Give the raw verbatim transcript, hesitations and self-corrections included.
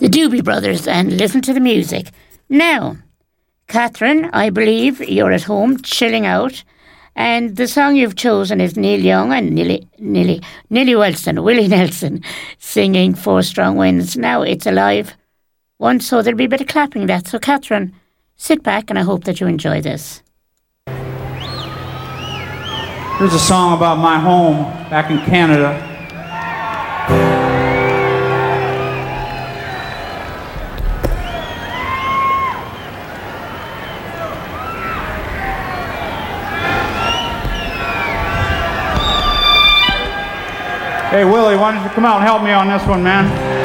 the Doobie Brothers, and listen to the music. Now, Catherine, I believe you're at home chilling out, and the song you've chosen is Neil Young and Nilly, Nilly, Nilly Wilson, Willie Nelson, singing Four Strong Winds. Now, it's a live one, so there'll be a bit of clapping that. So, Catherine, sit back, and I hope that you enjoy this. Here's a song about my home back in Canada. Hey, Willie, why don't you come out and help me on this one, man?